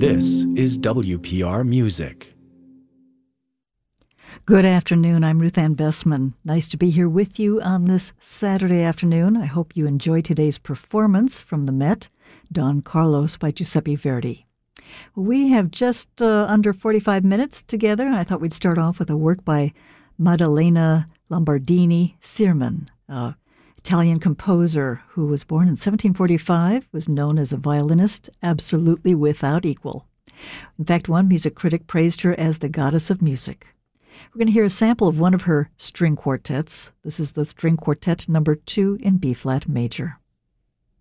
This is WPR Music. Good afternoon. I'm Ruth Ann Bessman. Nice to be here with you on this Saturday afternoon. I hope you enjoy today's performance from the Met, Don Carlos by Giuseppe Verdi. We have just under 45 minutes together, and I thought we'd start off with a work by Maddalena Lombardini Sirman, Italian composer who was born in 1745, was known as a violinist absolutely without equal. In fact, one music critic praised her as the goddess of music. We're going to hear a sample of one of her string quartets. This is the string quartet number 2 in B-flat major.